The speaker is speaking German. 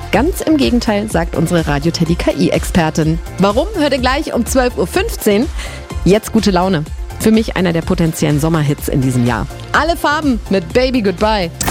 Ganz im Gegenteil, sagt unsere Radio-Teddy KI-Expertin. Warum? Hört ihr gleich um 12.15 Uhr. Jetzt gute Laune. Für mich einer der potenziellen Sommerhits in diesem Jahr. Alle Farben mit Baby Goodbye.